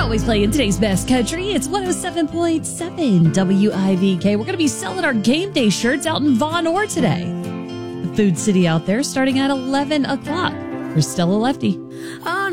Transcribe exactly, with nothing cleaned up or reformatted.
always playing today's best country. It's one oh seven point seven W I V K. We're going to be selling our game day shirts out in Von Orr today. The Food City out there starting at eleven o'clock. For Stella Lefty. Oh,